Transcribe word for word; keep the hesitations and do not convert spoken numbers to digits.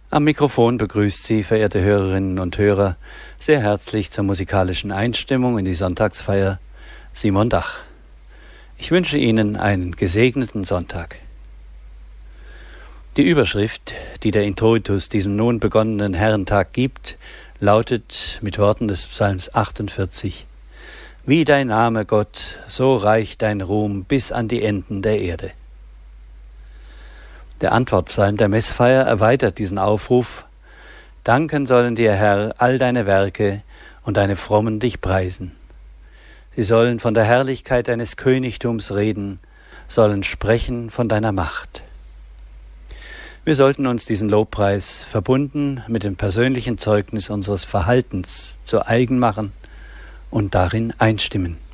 Am Mikrofon begrüßt Sie, verehrte Hörerinnen und Hörer, sehr herzlich zur musikalischen Einstimmung in die Sonntagsfeier Simon Dach. Ich wünsche Ihnen einen gesegneten Sonntag. Die Überschrift, die der Introitus diesem nun begonnenen Herrentag gibt, lautet mit Worten des Psalms achtundvierzig: Wie dein Name, Gott, so reicht dein Ruhm bis an die Enden der Erde. Der Antwortpsalm der Messfeier erweitert diesen Aufruf: Danken sollen dir, Herr, all deine Werke, und deine Frommen dich preisen. Sie sollen von der Herrlichkeit deines Königtums reden, sollen sprechen von deiner Macht. Wir sollten uns diesen Lobpreis verbunden mit dem persönlichen Zeugnis unseres Verhaltens zu eigen machen und darin einstimmen.